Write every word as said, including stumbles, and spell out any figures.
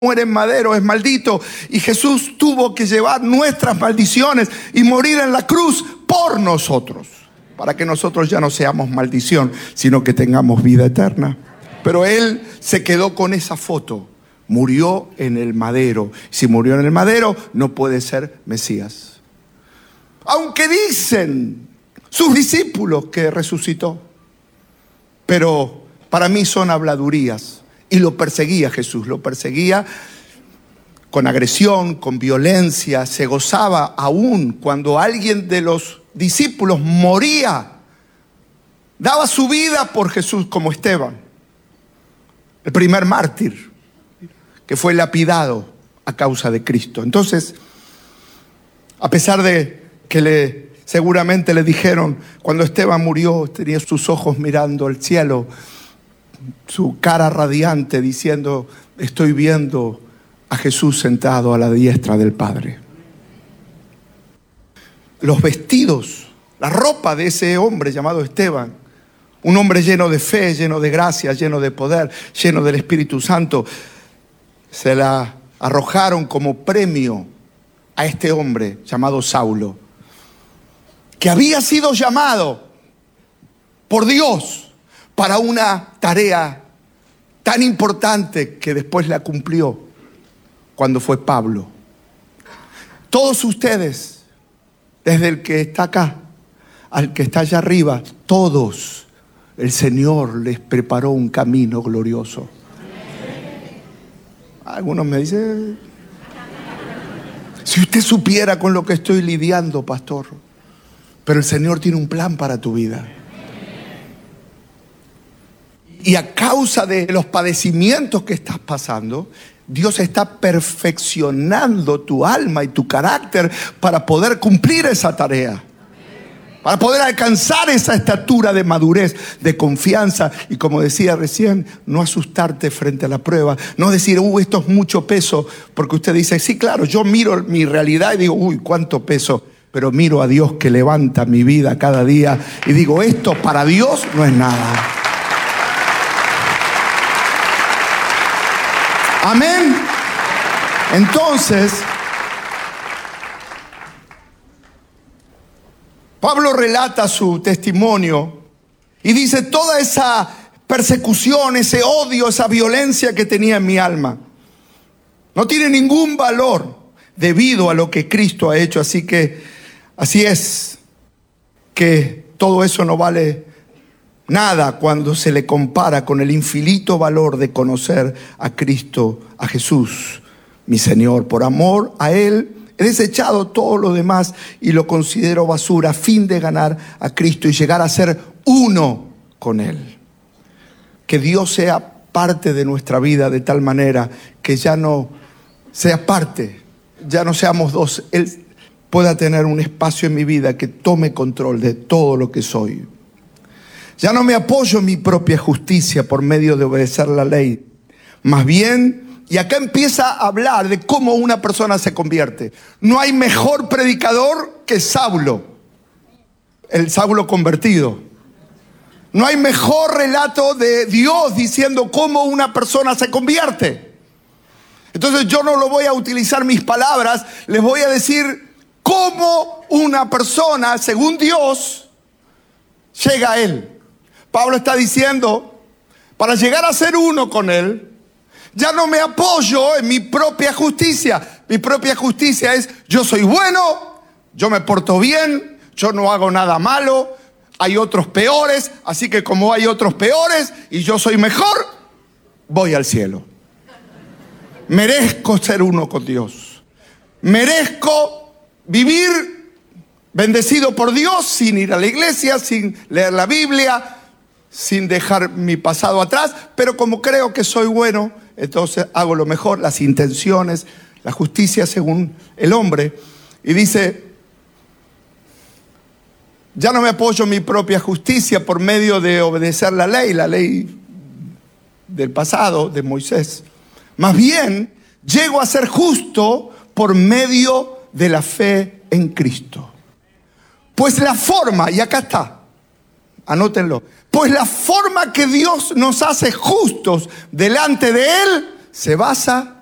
muere en madero es maldito, y Jesús tuvo que llevar nuestras maldiciones y morir en la cruz por nosotros, para que nosotros ya no seamos maldición, sino que tengamos vida eterna. Pero Él se quedó con esa foto, murió en el madero. Si murió en el madero, no puede ser Mesías. Aunque dicen sus discípulos que resucitó, pero para mí son habladurías. Y lo perseguía Jesús, lo perseguía con agresión, con violencia. Se gozaba aún cuando alguien de los discípulos moría. Daba su vida por Jesús, como Esteban, el primer mártir que fue lapidado a causa de Cristo. Entonces, a pesar de que le, seguramente le dijeron, cuando Esteban murió, tenía sus ojos mirando al cielo, su cara radiante, diciendo: estoy viendo a Jesús sentado a la diestra del Padre. Los vestidos, la ropa de ese hombre llamado Esteban, un hombre lleno de fe, lleno de gracia, lleno de poder, lleno del Espíritu Santo, se la arrojaron como premio a este hombre llamado Saulo, que había sido llamado por Dios para una tarea tan importante que después la cumplió cuando fue Pablo. Todos ustedes, desde el que está acá al que está allá arriba, todos, el Señor les preparó un camino glorioso. Algunos me dicen: si usted supiera con lo que estoy lidiando, pastor. Pero el Señor tiene un plan para tu vida. Y a causa de los padecimientos que estás pasando, Dios está perfeccionando tu alma y tu carácter para poder cumplir esa tarea, para poder alcanzar esa estatura de madurez, de confianza. Y como decía recién, no asustarte frente a la prueba, no decir: uy, esto es mucho peso, porque usted dice: sí, claro, yo miro mi realidad y digo: uy, cuánto peso. Pero miro a Dios que levanta mi vida cada día y digo: esto para Dios no es nada. Amén. Entonces, Pablo relata su testimonio y dice: toda esa persecución, ese odio, esa violencia que tenía en mi alma no tiene ningún valor debido a lo que Cristo ha hecho. Así que, así es que todo eso no vale nada cuando se le compara con el infinito valor de conocer a Cristo, a Jesús, mi Señor. Por amor a Él he desechado todo lo demás y lo considero basura a fin de ganar a Cristo y llegar a ser uno con Él. Que Dios sea parte de nuestra vida de tal manera que ya no sea parte, ya no seamos dos. Él pueda tener un espacio en mi vida que tome control de todo lo que soy. Ya no me apoyo en mi propia justicia por medio de obedecer la ley. Más bien, y acá empieza a hablar de cómo una persona se convierte. No hay mejor predicador que Saulo, el Saulo convertido. No hay mejor relato de Dios diciendo cómo una persona se convierte. Entonces yo no lo voy a utilizar mis palabras, les voy a decir cómo una persona, según Dios, llega a Él. Pablo está diciendo: para llegar a ser uno con Él, ya no me apoyo en mi propia justicia. Mi propia justicia es: yo soy bueno, yo me porto bien, yo no hago nada malo, hay otros peores, así que como hay otros peores y yo soy mejor, voy al cielo. Merezco ser uno con Dios. Merezco vivir bendecido por Dios sin ir a la iglesia, sin leer la Biblia, sin dejar mi pasado atrás, pero como creo que soy bueno, entonces hago lo mejor, las intenciones, la justicia según el hombre. Y dice: ya no me apoyo en mi propia justicia por medio de obedecer la ley, la ley del pasado, de Moisés. Más bien, llego a ser justo por medio de la fe en Cristo. Pues la forma, y acá está, anótenlo. Pues la forma que Dios nos hace justos delante de Él se basa